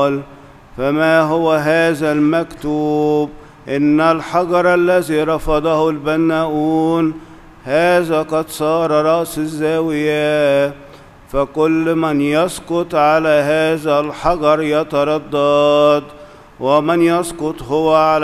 فما هو هذا المكتوب؟ إن الحجر الذي رفضه البناؤون هذا قد صار رأس الزاوية، فكل من يسقط على هذا الحجر يتردد، ومن يسقط هو على